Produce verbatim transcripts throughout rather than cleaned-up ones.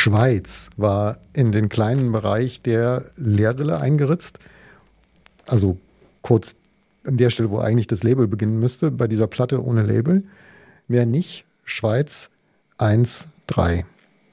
Schweiz war in den kleinen Bereich der Leerrille eingeritzt. Also kurz an der Stelle, wo eigentlich das Label beginnen müsste, bei dieser Platte ohne Label. Mehr nicht. Schweiz eins drei.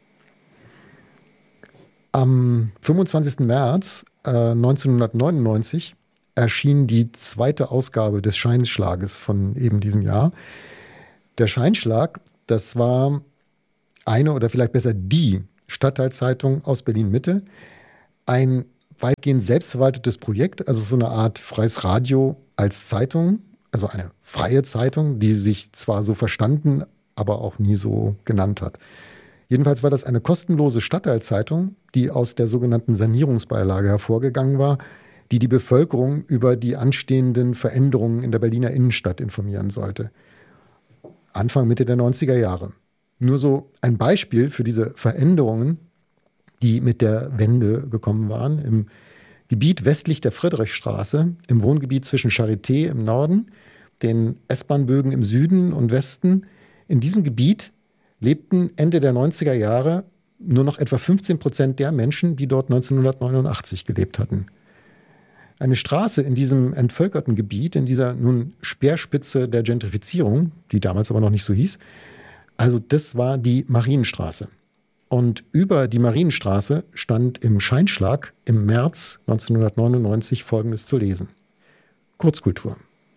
Am fünfundzwanzigsten März äh, neunzehnhundertneunundneunzig erschien die zweite Ausgabe des Scheinschlages von eben diesem Jahr. Der Scheinschlag, das war eine oder vielleicht besser die Stadtteilzeitung aus Berlin-Mitte. Ein weitgehend selbstverwaltetes Projekt, also so eine Art freies Radio als Zeitung, also eine freie Zeitung, die sich zwar so verstanden, aber auch nie so genannt hat. Jedenfalls war das eine kostenlose Stadtteilzeitung, die aus der sogenannten Sanierungsbeilage hervorgegangen war, die die Bevölkerung über die anstehenden Veränderungen in der Berliner Innenstadt informieren sollte. Anfang, Mitte der neunziger Jahre. Nur so ein Beispiel für diese Veränderungen, die mit der Wende gekommen waren. Im Gebiet westlich der Friedrichstraße, im Wohngebiet zwischen Charité im Norden, den S-Bahn-Bögen im Süden und Westen. In diesem Gebiet lebten Ende der neunziger Jahre nur noch etwa fünfzehn Prozent der Menschen, die dort neunzehnhundertneunundachtzig gelebt hatten. Eine Straße in diesem entvölkerten Gebiet, in dieser nun Speerspitze der Gentrifizierung, die damals aber noch nicht so hieß, also das war die Marienstraße. Und über die Marienstraße stand im Scheinschlag im März neunzehnhundertneunundneunzig Folgendes zu lesen. Kurzkultur.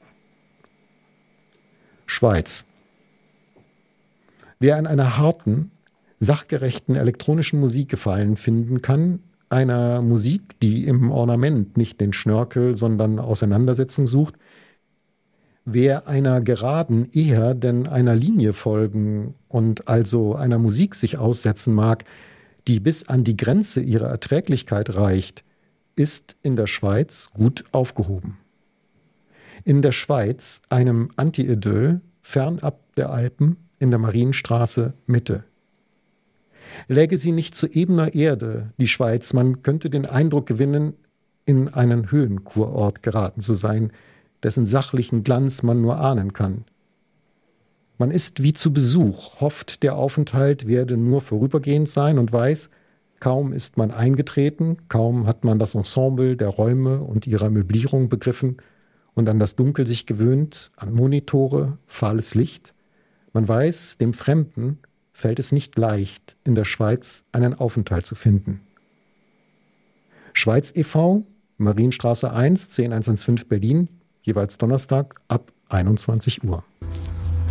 Schweiz. Wer an einer harten, sachgerechten elektronischen Musik Gefallen finden kann, einer Musik, die im Ornament nicht den Schnörkel, sondern Auseinandersetzung sucht, wer einer geraden eher denn einer Linie folgen und also einer Musik sich aussetzen mag, die bis an die Grenze ihrer Erträglichkeit reicht, ist in der Schweiz gut aufgehoben. In der Schweiz, einem Anti-Idyll, fernab der Alpen, in der Marienstraße Mitte. Läge sie nicht zu ebener Erde, die Schweiz, man könnte den Eindruck gewinnen, in einen Höhenkurort geraten zu sein, dessen sachlichen Glanz man nur ahnen kann. Man ist wie zu Besuch, hofft, der Aufenthalt werde nur vorübergehend sein und weiß, kaum ist man eingetreten, kaum hat man das Ensemble der Räume und ihrer Möblierung begriffen und an das Dunkel sich gewöhnt, an Monitore, fahles Licht. Man weiß, dem Fremden fällt es nicht leicht, in der Schweiz einen Aufenthalt zu finden. Schweiz e V, Marienstraße eins, zehn eins eins fünf Berlin, jeweils Donnerstag ab einundzwanzig Uhr.